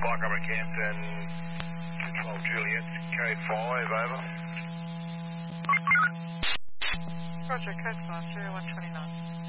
Mike Robert Canton, 12 Juliet, code 5, over. Roger, code 5, 0129.